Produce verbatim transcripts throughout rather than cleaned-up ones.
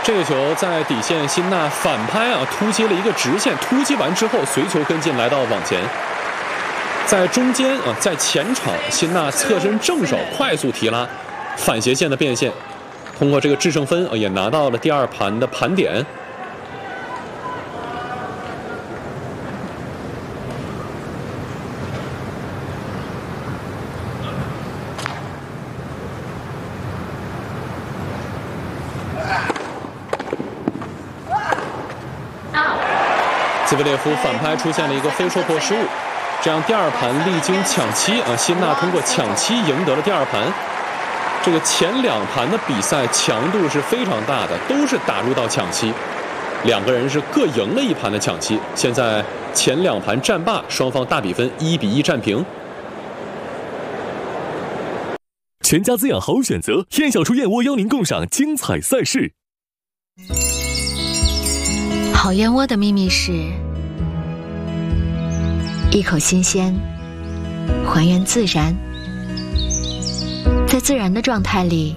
这个球在底线，辛纳反拍啊，突击了一个直线，突击完之后随球跟进，来到网前，在中间啊，在前场，辛纳侧身正手快速提拉，反斜线的变线，通过这个制胜分啊，也拿到了第二盘的盘点。兹维列夫反拍出现了一个非戳破失误，这样第二盘历经抢七啊，辛纳通过抢七赢得了第二盘。这个前两盘的比赛强度是非常大的，都是打入到抢七，两个人是各赢了一盘的抢七。现在前两盘战罢，双方大比分一比一战平。 全家滋养好选择，燕小厨燕窝邀您共赏精彩赛事。 好燕窝的秘密是一口新鲜，还原自然，在自然的状态里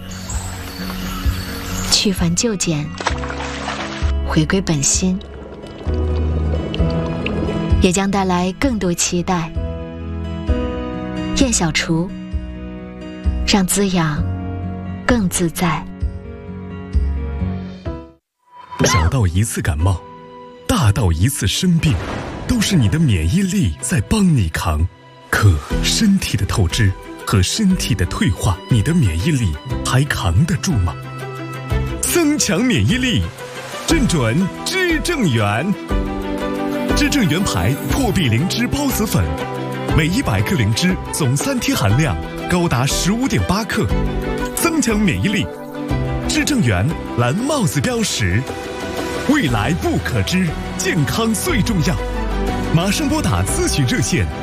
去繁就简，回归本心，也将带来更多期待。燕小厨，让滋养更自在。 小到一次感冒，大到一次生病，都是你的免疫力在帮你扛。可身体的透支和身体的退化，你的免疫力还扛得住吗？增强免疫力，正准知正元。知正元牌破壁灵芝孢子粉，每一百克灵芝总三萜含量高达十五点八克，增强免疫力。知正元蓝帽子标识，未来不可知，健康最重要。马上拨打咨询热线